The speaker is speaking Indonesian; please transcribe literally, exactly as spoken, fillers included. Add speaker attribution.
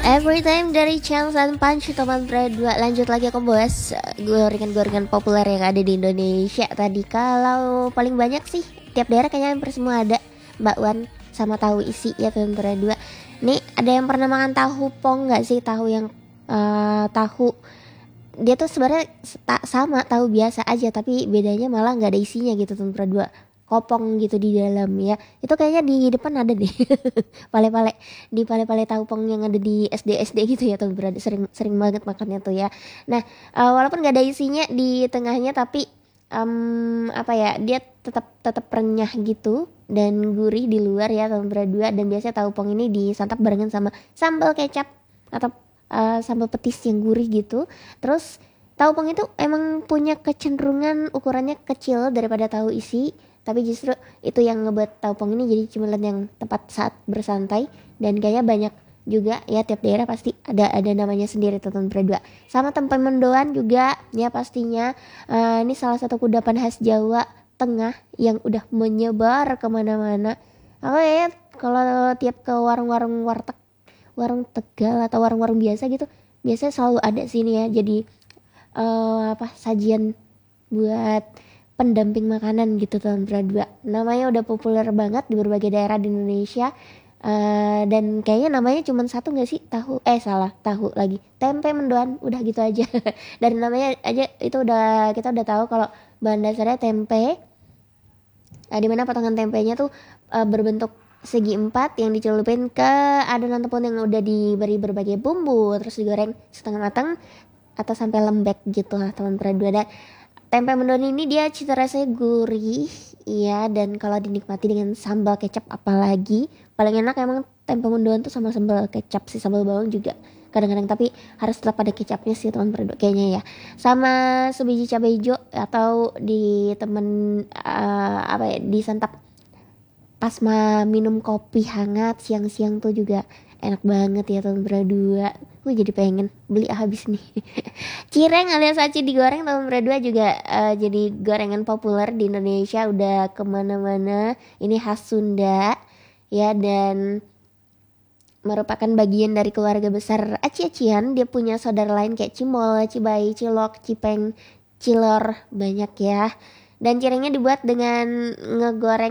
Speaker 1: Every time dari Chance and Punch teman berdua. Lanjut lagi aku bos gorengan-gorengan populer yang ada di Indonesia. Tadi kalau paling banyak sih tiap daerah kayaknya hampir semua ada bakwan sama tahu isi ya teman berdua. Nih ada yang pernah makan tahu pong nggak sih? Tahu yang uh, tahu dia tuh sebenarnya tak sama tahu biasa aja, tapi bedanya malah nggak ada isinya gitu teman berdua, kopong gitu di dalam ya. Itu kayaknya di depan ada deh. Pale-pale di pale-pale tahu pong yang ada di S D S D gitu ya teman berdua, sering sering banget makannya tuh ya. Nah uh, walaupun nggak ada isinya di tengahnya, tapi um, apa ya, dia tetap tetap renyah gitu dan gurih di luar ya teman berdua. Dan biasanya tahu pong ini disantap barengan sama sambal kecap atau Uh, sambal petis yang gurih gitu. Terus tahu pong itu emang punya kecenderungan ukurannya kecil daripada tahu isi, tapi justru itu yang ngebuat tahu pong ini jadi cemilan yang tepat saat bersantai. Dan kayaknya banyak juga ya, tiap daerah pasti ada ada namanya sendiri teman berdua. Sama tempe mendoan juga ya pastinya. Uh, ini salah satu kudapan khas Jawa Tengah yang udah menyebar kemana-mana. Aku ya kalau tiap ke warung-warung warteg, warung Tegal atau warung-warung biasa gitu, biasanya selalu ada sini ya, jadi uh, apa sajian buat pendamping makanan gitu teman berdua. Namanya udah populer banget di berbagai daerah di Indonesia. Uh, dan kayaknya namanya cuma satu nggak sih, tahu eh salah tahu lagi tempe mendoan, udah gitu aja. Dari namanya aja itu udah kita udah tahu kalau bahan dasarnya tempe, uh, dimana potongan tempenya tuh uh, berbentuk segi empat yang dicelupin ke adonan tepung yang udah diberi berbagai bumbu, terus digoreng setengah matang atau sampai lembek gitu lah teman berdua. Dan tempe mendoan ini dia cita rasanya gurih ya, dan kalau dinikmati dengan sambal kecap apalagi paling enak. Emang tempe mendoan tuh sama sambal kecap sih, sambal bawang juga kadang-kadang, tapi harus tetap ada kecapnya sih teman berdua kayaknya ya. Sama sebiji cabai hijau atau di temen uh, apa ya disantap pas ma minum kopi hangat siang-siang tuh juga enak banget ya teman berdua. Gue jadi pengen beli habis nih. Cireng alias aci digoreng teman berdua juga uh, jadi gorengan populer di Indonesia, udah kemana-mana. Ini khas Sunda ya, dan merupakan bagian dari keluarga besar aci-acian. Dia punya saudara lain kayak cimol, cibai, cilok, cipeng, cilor, banyak ya. Dan cirengnya dibuat dengan ngegoreng